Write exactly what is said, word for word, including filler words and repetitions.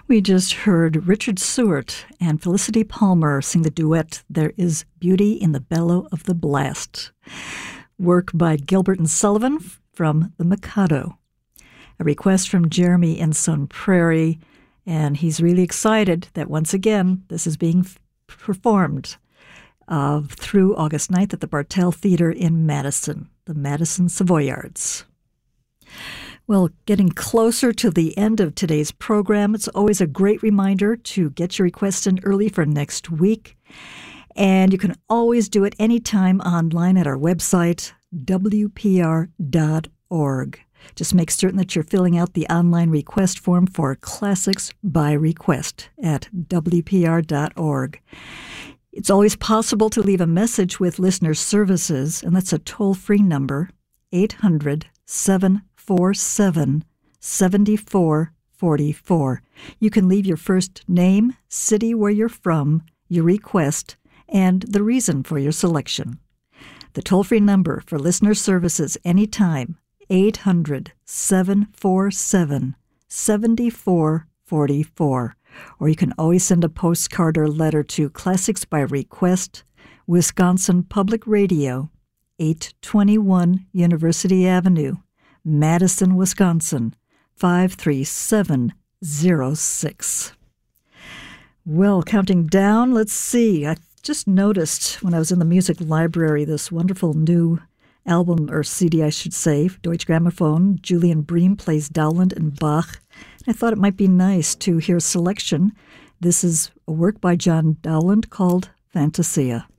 We just heard Richard Seward and Felicity Palmer sing the duet, There Is Beauty in the Bellow of the Blast. Work by Gilbert and Sullivan from The Mikado. A request from Jeremy in Sun Prairie, and he's really excited that once again this is being f- performed uh, through August ninth at the Bartell Theater in Madison, the Madison Savoyards. Well, getting closer to the end of today's program, it's always a great reminder to get your requests in early for next week. And you can always do it anytime online at our website, w p r dot org. Just make certain that you're filling out the online request form for Classics by Request at w p r dot org. It's always possible to leave a message with Listener Services, and that's a toll-free number, eight hundred, seven four seven, seven four four four. You can leave your first name, city where you're from, your request, and the reason for your selection. The toll-free number for Listener Services anytime, eight hundred, seven four seven, seven four four four. Or you can always send a postcard or letter to Classics by Request, Wisconsin Public Radio, eight twenty-one University Avenue, Madison, Wisconsin, five three seven zero six. Well, counting down, let's see. I just noticed when I was in the music library this wonderful new album, or C D, I should say, Deutsche Grammophon. Julian Bream plays Dowland and Bach. I thought it might be nice to hear a selection. This is a work by John Dowland called Fantasia.